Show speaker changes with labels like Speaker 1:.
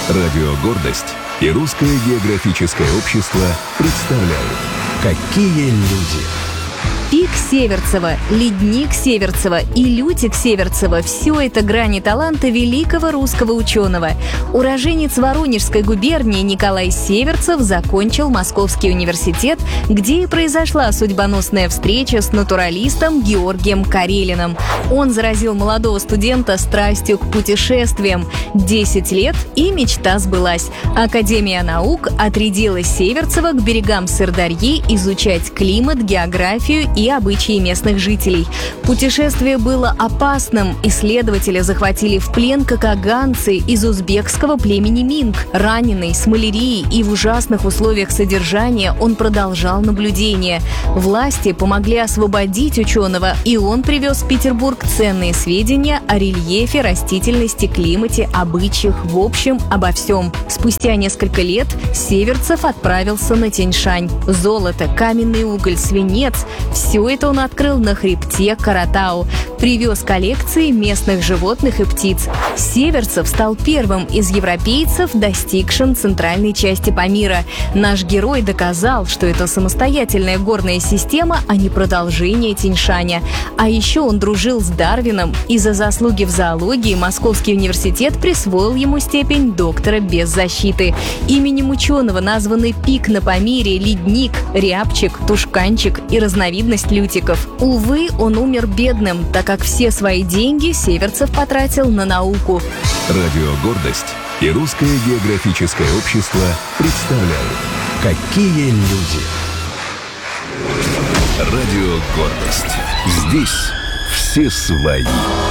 Speaker 1: Радио «Гордость» и Русское географическое общество представляют «Какие люди».
Speaker 2: Пик Северцева, ледник Северцева и Лютик Северцева – все это грани таланта великого русского ученого. Уроженец Воронежской губернии Николай Северцев закончил Московский университет, где и произошла судьбоносная встреча с натуралистом Георгием Карелиным. Он заразил молодого студента страстью к путешествиям. 10 лет и мечта сбылась. Академия наук отрядила Северцева к берегам Сырдарьи изучать климат, географию и обычаи местных жителей. Путешествие было опасным. Исследователи захватили в плен кагаганцы из узбекского племени Минг. Раненый, с малярией и в ужасных условиях содержания, он продолжал наблюдение. Власти помогли освободить ученого, и он привез в Петербург ценные сведения о рельефе, растительности, климате, обычаях, в общем, обо всем. Спустя несколько лет Северцев отправился на Тянь-Шань. Золото, каменный уголь, свинец – все это он открыл на хребте Каратау. Привез коллекции местных животных и птиц. Северцев стал первым из европейцев, достигшим центральной части Памира. Наш герой доказал, что это самостоятельная горная система, а не продолжение Тянь-Шаня. А еще он дружил с Дарвином, и за заслуги в зоологии Московский университет присвоил ему степень доктора без защиты. Именем ученого названы пик на Памире, ледник, рябчик, тушканчик и разновидность лютиков. Увы, он умер бедным, так как все свои деньги Северцев потратил на науку.
Speaker 1: Радио «Гордость» и Русское географическое общество представляют «Какие люди». Радио «Гордость». Здесь все свои.